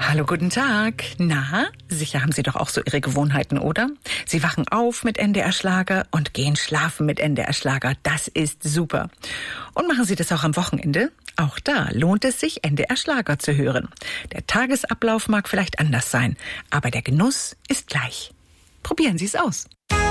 Hallo, guten Tag. Na, sicher haben Sie doch auch so Ihre Gewohnheiten, oder? Sie wachen auf mit NDR-Schlager und gehen schlafen mit NDR-Schlager. Das ist super. Und machen Sie das auch am Wochenende? Auch da lohnt es sich, NDR-Schlager zu hören. Der Tagesablauf mag vielleicht anders sein, aber der Genuss ist gleich. Probieren Sie es aus.